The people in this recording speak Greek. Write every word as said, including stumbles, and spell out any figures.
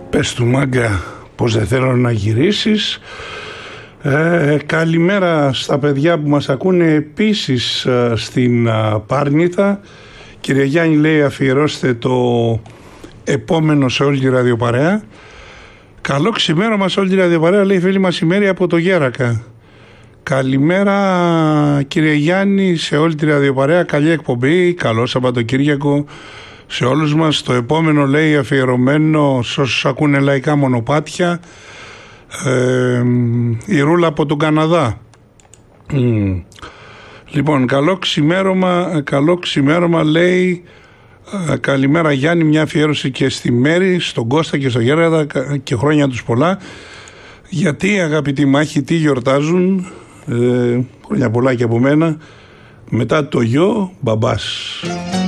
Πες του μάγκα πως δεν θέλω να γυρίσεις. Ε, καλημέρα στα παιδιά που μας ακούνε επίσης ε, στην ε, Πάρνηθα. Κύριε Γιάννη, λέει, αφιερώστε το επόμενο σε όλη τη ραδιοπαρέα. Καλό ξημέρωμα σε όλη τη ραδιοπαρέα, λέει η φίλη μας η Μέρη από το Γέρακα. Καλημέρα κύριε Γιάννη σε όλη τη ραδιοπαρέα, καλή εκπομπή, καλό Σαββατοκύριακο σε όλους μας. Το επόμενο, λέει, αφιερωμένο σε όσους ακούνε λαϊκά μονοπάτια, ε, η Ρούλα από τον Καναδά. Mm. Λοιπόν, καλό ξημέρωμα, καλό ξημέρωμα, λέει, ε, καλημέρα Γιάννη, μια αφιέρωση και στη Μέρη, στον Κώστα και στο Γέρακα και χρόνια τους πολλά. Γιατί, αγαπητοί μάχοι, τι γιορτάζουν, ε, χρόνια πολλά και από μένα, μετά το γιο, μπαμπάς.